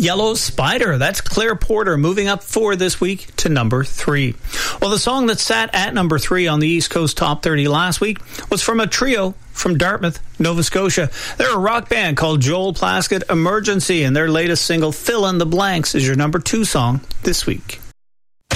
Yellow Spider. That's Claire Porter moving up 4 this week to number 3. Well, the song that sat at number 3 on the East Coast Top 30 last week was from a trio from Dartmouth, Nova Scotia. They're a rock band called Joel Plaskett Emergency, and their latest single, Fill in the Blanks, is your number 2 song this week.